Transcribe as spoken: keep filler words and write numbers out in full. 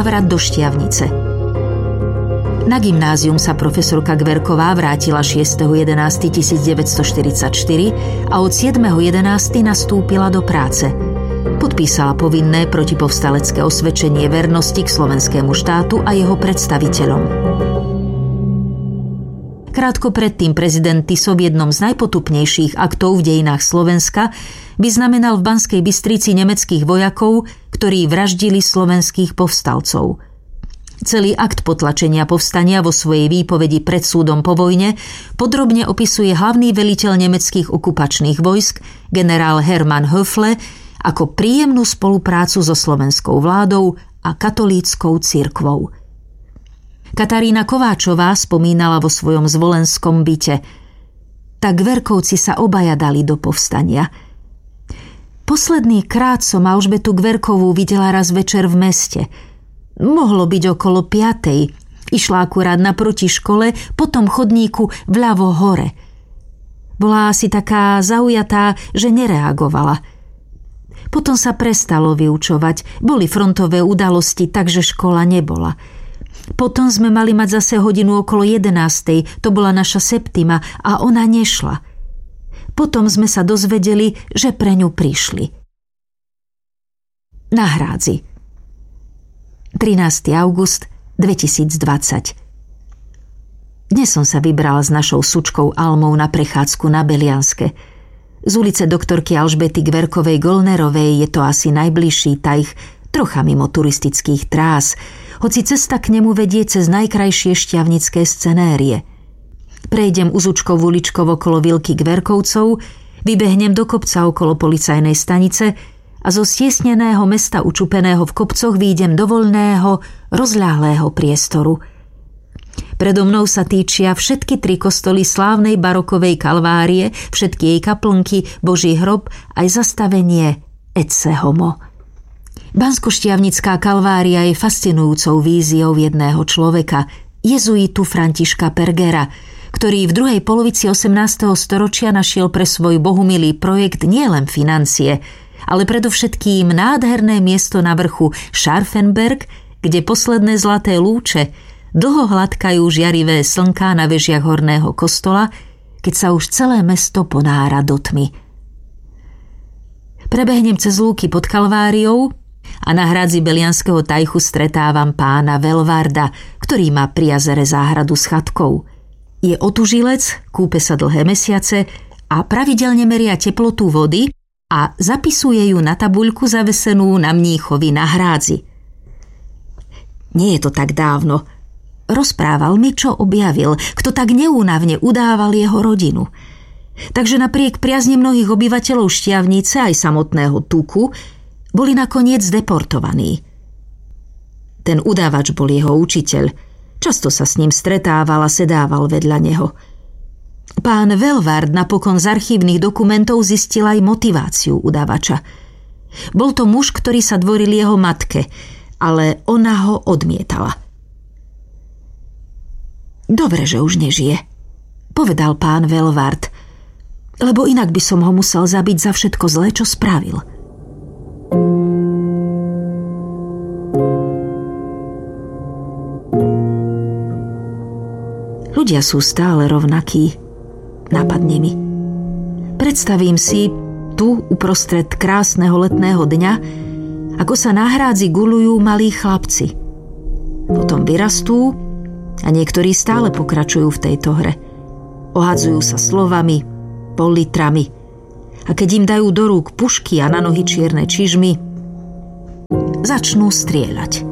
návrat do Štiavnice. Na gymnázium sa profesorka Gverková vrátila šiesteho jedenásteho tisícdeväťstoštyridsaťštyri a od siedmeho jedenásteho nastúpila do práce. Podpísala povinné protipovstalecké osvedčenie vernosti k slovenskému štátu a jeho predstaviteľom. Krátko predtým prezident Tiso v jednom z najpotupnejších aktov v dejinách Slovenska vyznamenal v Banskej Bystrici nemeckých vojakov, ktorí vraždili slovenských povstalcov. Celý akt potlačenia povstania vo svojej výpovedi pred súdom po vojne podrobne opisuje hlavný veliteľ nemeckých okupačných vojsk, generál Hermann Höfle, ako príjemnú spoluprácu so slovenskou vládou a katolíckou cirkvou. Katarína Kováčová spomínala vo svojom zvolenskom byte: tak Gverkovci sa obaja dali do povstania. Posledný krát som Alžbetu Gverkovú videla raz večer v meste. Mohlo byť okolo piatej. Išla akurát naproti škole, po tom chodníku vľavo hore. Bola asi taká zaujatá, že nereagovala. Potom sa prestalo vyučovať. Boli frontové udalosti, takže škola nebola. Potom sme mali mať zase hodinu okolo jedenástej. To bola naša septima a ona nešla. Potom sme sa dozvedeli, že pre ňu prišli. Na Hrádzi. trinásteho augusta dvetisícdvadsať. Dnes som sa vybrala s našou sučkou Almou na prechádzku na Belianske. Z ulice doktorky Alžbety Gverkovej Golnerovej je to asi najbližší tajh, trocha mimo turistických trás, hoci cesta k nemu vedie cez najkrajšie štiavnické scenérie. Prejdem Uzučkovú uličkou okolo vilky Gverkovcov, vybehnem do kopca okolo policajnej stanice a zo stiesneného mesta učupeného v kopcoch výjdem do voľného, rozľahlého priestoru. Predo mnou sa týčia všetky tri kostoly slávnej barokovej Kalvárie, všetky jej kaplnky, Boží hrob aj zastavenie Ecce Homo. Banskoštiavnická Kalvária je fascinujúcou víziou jedného človeka, jezuitu Františka Pergera, ktorý v druhej polovici osemnásteho storočia našiel pre svoj bohumilý projekt nielen financie, ale predovšetkým nádherné miesto na vrchu Scharfenberg, kde posledné zlaté lúče dlho hladkajú žiarivé slnká na vežiach horného kostola, keď sa už celé mesto ponára do tmy. Prebehnem cez lúky pod Kalváriou a na hrádzi Belianského tajchu stretávam pána Velvarda, ktorý má pri jazere záhradu s chatkou. Je otužilec, kúpe sa dlhé mesiace a pravidelne meria teplotu vody a zapisuje ju na tabuľku zavesenú na mníchovi na hrádzi. Nie je to tak dávno. Rozprával mi, čo objavil, kto tak neúnavne udával jeho rodinu. Takže napriek priazni mnohých obyvateľov Štiavnice aj samotného Tuku boli nakoniec deportovaní. Ten udávač bol jeho učiteľ. Často sa s ním stretával a sedával vedľa neho. Pán Velvard napokon z archívnych dokumentov zistil aj motiváciu udávača. Bol to muž, ktorý sa dvoril jeho matke, ale ona ho odmietala. Dobre, že už nežije, povedal pán Velvard, lebo inak by som ho musel zabiť za všetko zlé, čo spravil. Ľudia sú stále rovnakí. Napadne mi. Predstavím si tu uprostred krásneho letného dňa, ako sa na hrádzi guľujú malí chlapci. Potom vyrastú a niektorí stále pokračujú v tejto hre. Ohadzujú sa slovami, politrami a keď im dajú do rúk pušky a na nohy čierne čižmy, začnú strieľať.